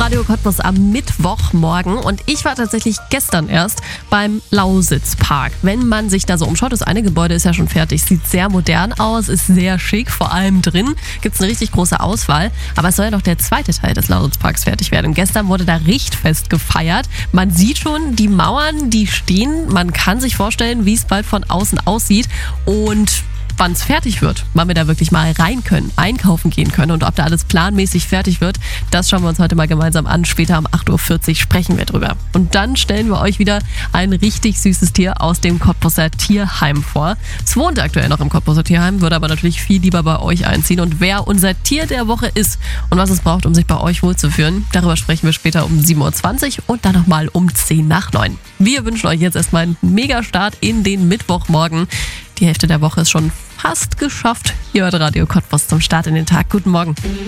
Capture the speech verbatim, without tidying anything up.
Radio Cottbus am Mittwochmorgen und ich war tatsächlich gestern erst beim Lausitzpark. Wenn man sich da so umschaut, das eine Gebäude ist ja schon fertig, sieht sehr modern aus, ist sehr schick, vor allem drin gibt es eine richtig große Auswahl, aber es soll ja noch der zweite Teil des Lausitzparks fertig werden. Und gestern wurde da Richtfest gefeiert. Man sieht schon die Mauern, die stehen, man kann sich vorstellen, wie es bald von außen aussieht und wann es fertig wird, wann wir da wirklich mal rein können, einkaufen gehen können und ob da alles planmäßig fertig wird, das schauen wir uns heute mal gemeinsam an. Später um acht Uhr vierzig sprechen wir drüber. Und dann stellen wir euch wieder ein richtig süßes Tier aus dem Cottbuser Tierheim vor. Es wohnt aktuell noch im Cottbuser Tierheim, würde aber natürlich viel lieber bei euch einziehen. Und wer unser Tier der Woche ist und was es braucht, um sich bei euch wohlzufühlen, darüber sprechen wir später um sieben Uhr zwanzig und dann nochmal um zehn nach neun. Wir wünschen euch jetzt erstmal einen Mega-Start in den Mittwochmorgen. Die Hälfte der Woche ist schon fast geschafft. Hier hört Radio Cottbus zum Start in den Tag. Guten Morgen.